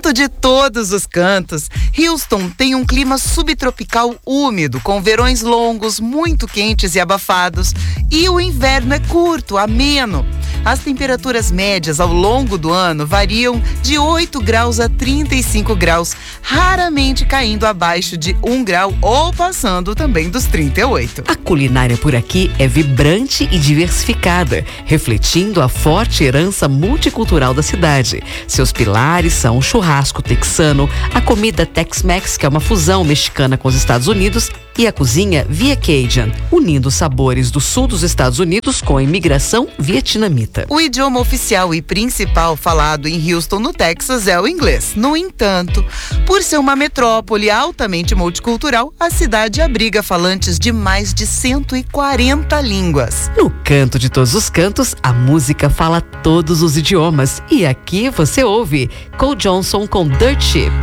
Canto de todos os cantos, Houston tem um clima subtropical úmido, com verões longos, muito quentes e abafados, e o inverno é curto, ameno. As temperaturas médias ao longo do ano variam de 8 graus a 35 graus, raramente caindo abaixo de 1 grau ou passando também dos 38. A culinária por aqui é vibrante e diversificada, refletindo a forte herança multicultural da cidade. Seus pilares são o churrasco texano, a comida Tex-Mex, que é uma fusão mexicana com os Estados Unidos, e a cozinha Via Cajun, unindo os sabores do sul dos Estados Unidos com a imigração vietnamita. O idioma oficial e principal falado em Houston, no Texas, é o inglês. No entanto, por ser uma metrópole altamente multicultural, a cidade abriga falantes de mais de 140 línguas. No Canto de Todos os Cantos, a música fala todos os idiomas. E aqui você ouve Cole Johnson com Dirt Cheap.